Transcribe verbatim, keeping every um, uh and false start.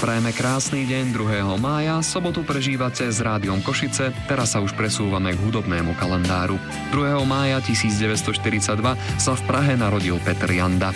Prajeme krásny deň druhého mája, sobotu prežívate s Rádiom Košice, teraz sa už presúvame k hudobnému kalendáru. druhého mája tisícdeväťstoštyridsaťdva sa v Prahe narodil Petr Janda.